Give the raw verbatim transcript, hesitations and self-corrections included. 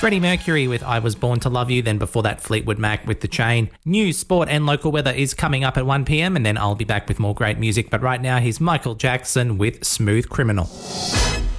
Freddie Mercury with I Was Born to Love You, then before that Fleetwood Mac with The Chain. News, sport and local weather is coming up at one p m and then I'll be back with more great music. But right now, here's Michael Jackson with Smooth Criminal.